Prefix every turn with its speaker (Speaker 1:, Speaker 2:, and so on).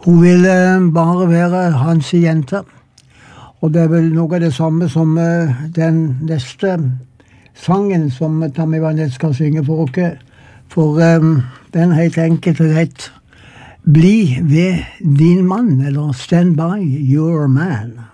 Speaker 1: Hun ville bare være hans jente. Og det er vel noe av det samme som den neste sangen som Tammy Wynette skal synge for oss. For den helt enkelt og rett Bli ved din mann, eller Stand by your man.